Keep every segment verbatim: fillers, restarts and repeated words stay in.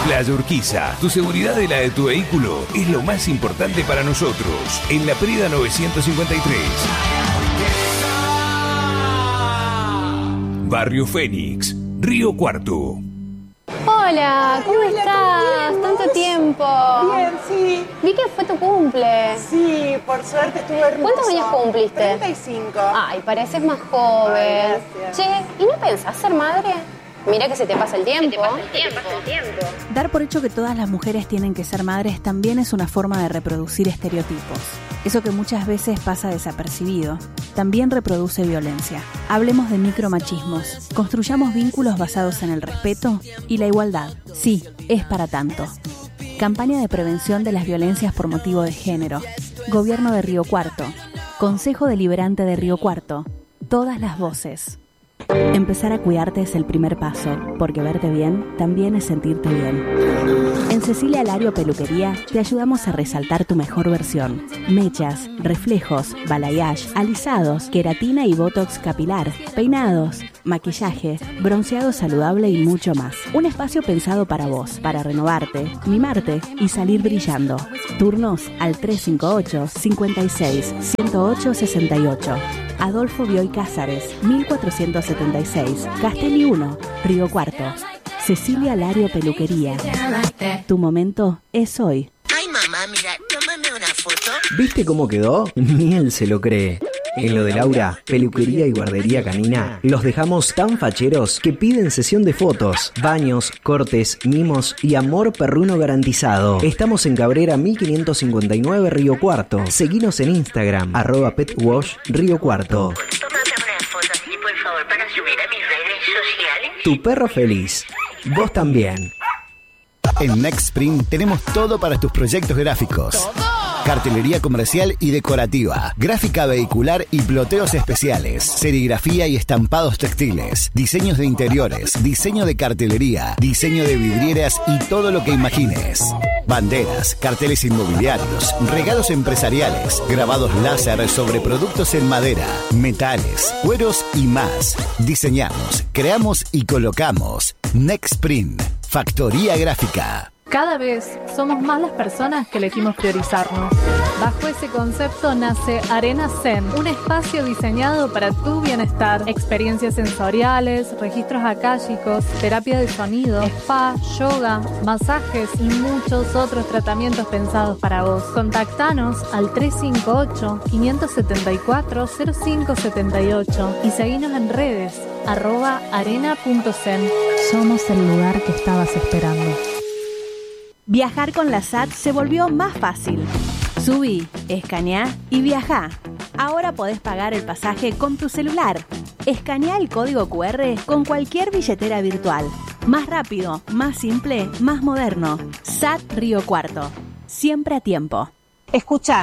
Playa Urquiza. Tu seguridad y la de tu vehículo es lo más importante para nosotros. En La Prida novecientos cincuenta y tres. Barrio Fénix, Río Cuarto. Hola, ¿cómo estás? Tanto tiempo. Bien, sí. Vi que fue tu cumple. Sí, por suerte estuvo hermoso. ¿Cuántos años cumpliste? treinta y cinco. Ay, pareces más joven. Ay, gracias. Che, ¿y no pensás ser madre? Mira que se te pasa el tiempo. Se te pasa el tiempo. Se te pasa el tiempo. Dar por hecho que todas las mujeres tienen que ser madres también es una forma de reproducir estereotipos. Eso que muchas veces pasa desapercibido, también reproduce violencia. Hablemos de micromachismos. Construyamos vínculos basados en el respeto y la igualdad. Sí, es para tanto. Campaña de prevención de las violencias por motivo de género. Gobierno de Río Cuarto. Consejo Deliberante de Río Cuarto. Todas las voces. Empezar a cuidarte es el primer paso, porque verte bien también es sentirte bien. En Cecilia Lario Peluquería te ayudamos a resaltar tu mejor versión. Mechas, reflejos, balayage, alisados, queratina y botox capilar, peinados, maquillaje, bronceado saludable y mucho más. Un espacio pensado para vos, para renovarte, mimarte y salir brillando. Turnos al tres cinco ocho, cinco seis, uno cero ocho, seis ocho. Adolfo Bioy Cázares, mil cuatrocientos setenta y seis, Castelli uno, Río Cuarto. Cecilia Lario Peluquería. Tu momento es hoy. Ay, mamá, mira, tómame una foto. ¿Viste cómo quedó? Ni él se lo cree. En lo de Laura, peluquería y guardería canina, los dejamos tan facheros que piden sesión de fotos, baños, cortes, mimos y amor perruno garantizado. Estamos en Cabrera mil quinientos cincuenta y nueve Río Cuarto. Seguinos en Instagram, arroba petwash Río Cuarto. Tómame una foto así, por favor, para subir a mis redes sociales. Tu perro feliz. Vos también. En Nextprint tenemos todo para tus proyectos gráficos. ¡Todo! Cartelería comercial y decorativa, gráfica vehicular y ploteos especiales, serigrafía y estampados textiles, diseños de interiores, diseño de cartelería, diseño de vidrieras y todo lo que imagines. Banderas, carteles inmobiliarios, regalos empresariales, grabados láser sobre productos en madera, metales, cueros y más. Diseñamos, creamos y colocamos. Nextprint, factoría gráfica. Cada vez somos más las personas que elegimos priorizarnos. Bajo ese concepto nace Arena Zen, un espacio diseñado para tu bienestar. Experiencias sensoriales, registros akáshicos, terapia de sonido, spa, yoga, masajes y muchos otros tratamientos pensados para vos. Contactanos al tres cinco ocho, cinco siete cuatro, cero cinco siete ocho y seguinos en redes, arroba arena punto zen. Somos el lugar que estabas esperando. Viajar con la S A T se volvió más fácil. Subí, escaneá y viajá. Ahora podés pagar el pasaje con tu celular. Escaneá el código cu erre con cualquier billetera virtual. Más rápido, más simple, más moderno. S A T Río Cuarto. Siempre a tiempo. Escuchá.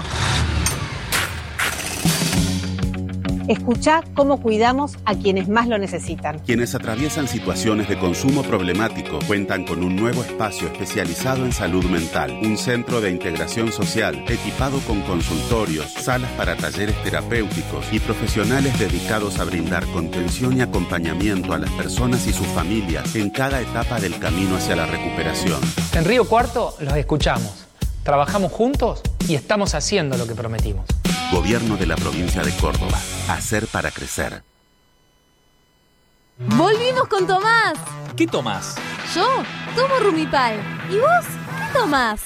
Escuchá cómo cuidamos a quienes más lo necesitan. Quienes atraviesan situaciones de consumo problemático cuentan con un nuevo espacio especializado en salud mental, un centro de integración social equipado con consultorios, salas para talleres terapéuticos y profesionales dedicados a brindar contención y acompañamiento a las personas y sus familias en cada etapa del camino hacia la recuperación. En Río Cuarto los escuchamos, trabajamos juntos y estamos haciendo lo que prometimos. Gobierno de la provincia de Córdoba. Hacer para crecer. ¡Volvimos con Tomás! ¿Qué tomás? Yo tomo Rumipal. ¿Y vos qué tomás?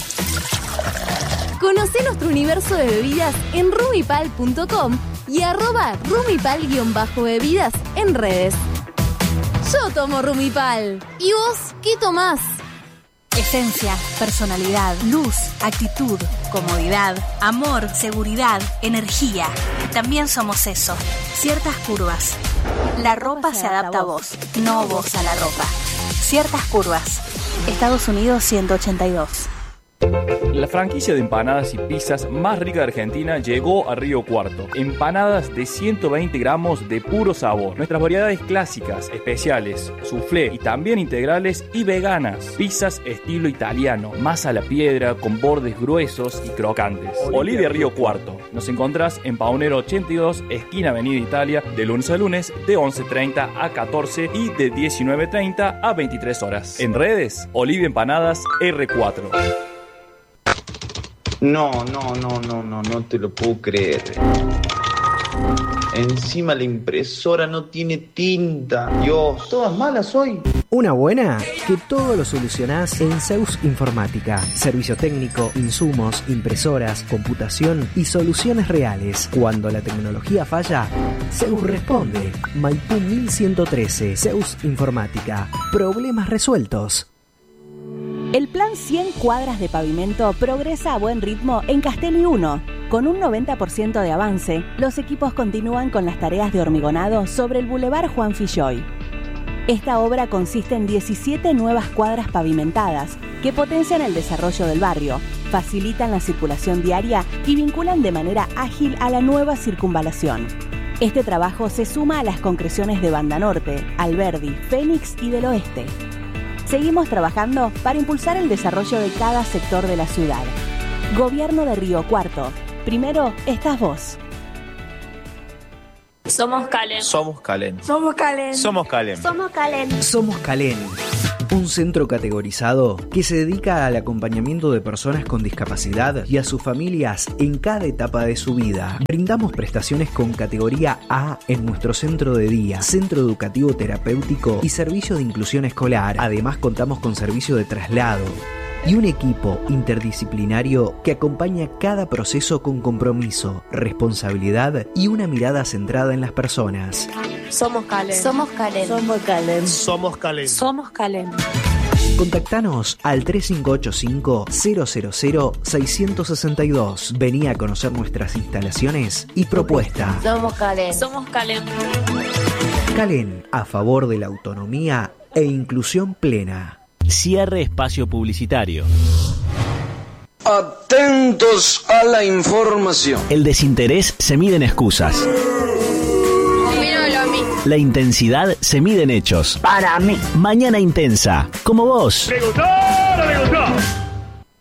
Conocé nuestro universo de bebidas en rumipal punto com y arroba rumipal-bebidas en redes. Yo tomo Rumipal. ¿Y vos qué tomás? Esencia, personalidad, luz, actitud, comodidad, amor, seguridad, energía. También somos eso. Ciertas curvas. La ropa se adapta a vos, no vos a la ropa. Ciertas curvas. Estados Unidos ciento ochenta y dos. La franquicia de empanadas y pizzas más rica de Argentina llegó a Río Cuarto. Empanadas de ciento veinte gramos de puro sabor. Nuestras variedades clásicas, especiales, soufflé y también integrales y veganas. Pizzas estilo italiano, masa a la piedra con bordes gruesos y crocantes. Olivia Río Cuarto. Nos encontrás en Paunero ochenta y dos, esquina Avenida Italia, de lunes a lunes de once treinta a catorce y de diecinueve treinta a veintitrés horas. En redes, Olivia Empanadas R cuatro. No, no, no, no, no, no te lo puedo creer. Encima la impresora no tiene tinta. Dios, todas malas hoy. Una buena, que todo lo solucionás en Zeus Informática. Servicio técnico, insumos, impresoras, computación y soluciones reales. Cuando la tecnología falla, Zeus responde. Maipú mil ciento trece, Zeus Informática. Problemas resueltos. El plan cien cuadras de pavimento progresa a buen ritmo en Castelli uno. Con un noventa por ciento de avance, los equipos continúan con las tareas de hormigonado sobre el Boulevard Juan Filloy. Esta obra consiste en diecisiete nuevas cuadras pavimentadas que potencian el desarrollo del barrio, facilitan la circulación diaria y vinculan de manera ágil a la nueva circunvalación. Este trabajo se suma a las concreciones de Banda Norte, Alberdi, Fénix y del Oeste. Seguimos trabajando para impulsar el desarrollo de cada sector de la ciudad. Gobierno de Río Cuarto. Primero estás vos. Somos Calen. Somos Calen. Somos Calen. Somos Calen. Somos Calen. Somos Calen. Un centro categorizado que se dedica al acompañamiento de personas con discapacidad y a sus familias en cada etapa de su vida. Brindamos prestaciones con categoría A en nuestro centro de día, centro educativo terapéutico y servicio de inclusión escolar. Además, contamos con servicio de traslado y un equipo interdisciplinario que acompaña cada proceso con compromiso, responsabilidad y una mirada centrada en las personas. Somos Calen. Somos Calen. Somos Calen. Somos Calen. Somos Calen. Contactanos al tres cinco ocho cinco, cero cero cero, seis seis dos. Vení a conocer nuestras instalaciones y propuesta. Somos Calen. Somos Calen. Calen, a favor de la autonomía e inclusión plena. Cierre espacio publicitario. Atentos a la información. El desinterés se mide en excusas. Opínalo a mí. La intensidad se mide en hechos. Para mí. Mañana intensa, como vos. ¿Le gustó o no le gustó?